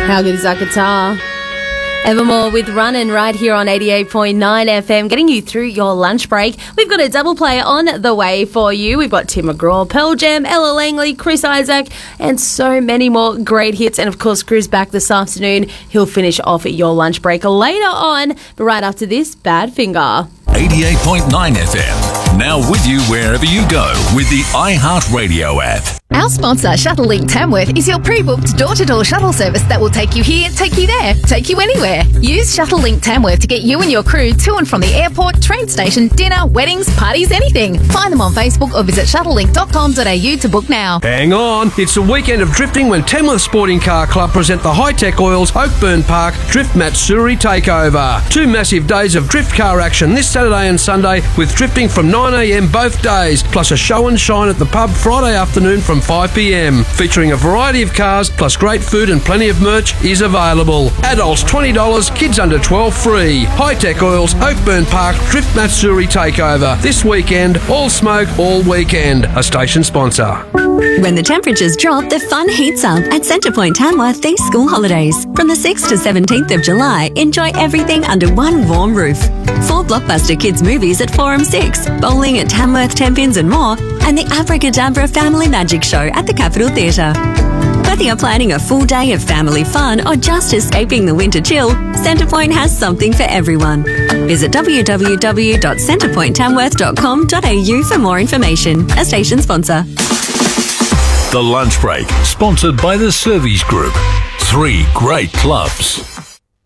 How good is that guitar? Evermore with Runnin' right here on 88.9 FM, getting you through your lunch break. We've got a double play on the way for you. We've got Tim McGraw, Pearl Jam, Ella Langley, Chris Isaac, and so many more great hits. And of course, Chris back this afternoon. He'll finish off your lunch break later on. But right after this, Badfinger. 88.9 FM. Now with you wherever you go with the iHeartRadio app. Our sponsor, Shuttlelink Tamworth, is your pre-booked door-to-door shuttle service that will take you here, take you there, take you anywhere. Use Shuttlelink Tamworth to get you and your crew to and from the airport, train station, dinner, weddings, parties, anything. Find them on Facebook or visit shuttlelink.com.au to book now. Hang on, it's the weekend of drifting when Tamworth Sporting Car Club present the Hi-Tech Oils Oakburn Park Drift Matsuri Takeover. 2 massive days of drift car action this Saturday and Sunday with drifting from 9 a.m. both days, plus a show and shine at the pub Friday afternoon from 5 p.m. Featuring a variety of cars, plus great food and plenty of merch is available. Adults $20, kids under 12 free. Hi-Tech Oils Oakburn Park Drift Matsuri Takeover. This weekend, all smoke, all weekend. A station sponsor. When the temperatures drop, the fun heats up at Centrepoint Tamworth these school holidays. From the 6th to 17th of July, enjoy everything under one warm roof. 4 blockbuster kids movies at Forum 6, bowling at Tamworth, 10 Pins and more, and the Abracadabra Family Magic Show at the Capitol Theatre. Whether you're planning a full day of family fun or just escaping the winter chill, Centrepoint has something for everyone. Visit www.centrepointtamworth.com.au for more information. A station sponsor. The Lunch Break, sponsored by the Servies Group. 3 great clubs.